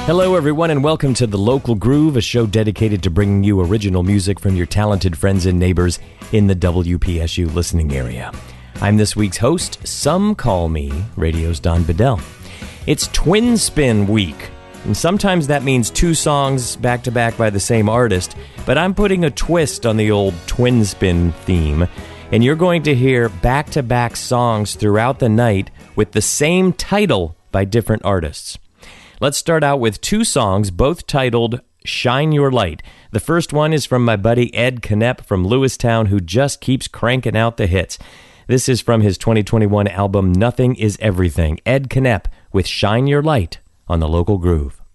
Hello, everyone, and welcome to The Local Groove, a show dedicated to bringing you original music from your talented friends and neighbors in the WPSU listening area. I'm this week's host, Some Call Me Radio's Don Bedell. It's Twin Spin Week, and sometimes that means two songs back-to-back by the same artist, but I'm putting a twist on the old Twin Spin theme, and you're going to hear back-to-back songs throughout the night with the same title by different artists. Let's start out with two songs, both titled Shine Your Light. The first one is from my buddy Ed Knepp from Lewistown, who just keeps cranking out the hits. This is from his 2021 album, Nothing Is Everything. Ed Knepp with Shine Your Light on The Local Groove.